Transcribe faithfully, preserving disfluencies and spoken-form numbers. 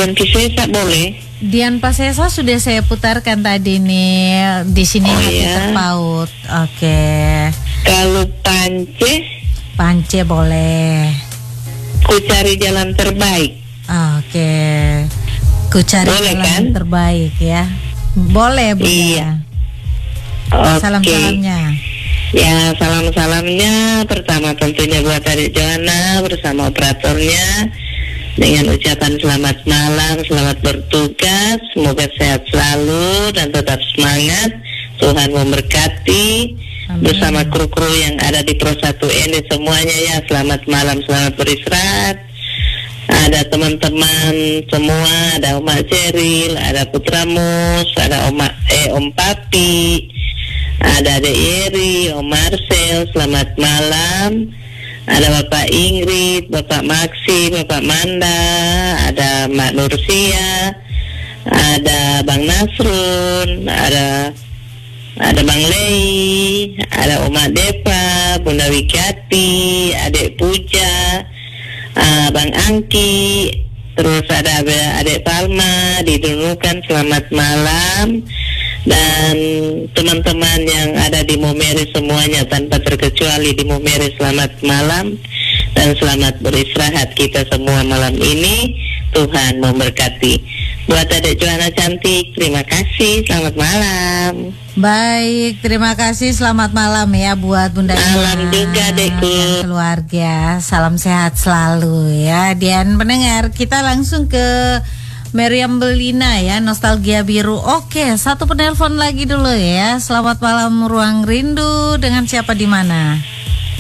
Dian Piscesa boleh? Dian Pasesa sudah saya putarkan tadi nih di sini Oh, hati ya. terpaut. Oke. Kalau Pance, Pance boleh. Ku Cari Jalan Terbaik. Oke. Ku cari Boleh, jalan kan? terbaik ya. Boleh Bu. Iya. Salam-salamnya. Ya, salam-salamnya pertama tentunya buat Adik Joanna bersama operatornya dengan ucapan selamat malam, selamat bertugas, semoga sehat selalu dan tetap semangat. Tuhan memberkati. Amin. Bersama kru-kru yang ada di Pro satu N semuanya ya, selamat malam, selamat beristirahat. Ada teman-teman semua, ada Oma Ceril, ada Putra Mus, ada Oma eh Om Papi, ada Adek Yeri, Om Marcel, selamat malam. Ada Bapak Ingrid, Bapak Maksi, Bapak Manda, ada Mak Nursia, ada Bang Nasrun, ada ada Bang Lei, ada Oma Depa, Bunda Wikati, Adek Puja, uh, Bang Angki, terus ada Adek Palma, didunukan selamat malam. Dan teman-teman yang ada di Momere semuanya tanpa terkecuali di Momere, selamat malam dan selamat beristirahat kita semua malam ini. Tuhan memberkati. Buat Adek Joanna cantik, terima kasih, selamat malam. Baik, terima kasih, selamat malam ya buat Bunda Malam juga Adekku dan keluarga. Salam sehat selalu ya. Dan pendengar, kita langsung ke Meriam Belina ya, Nostalgia Biru. Oke, satu penelpon lagi dulu ya. Selamat malam Ruang Rindu, dengan siapa di mana?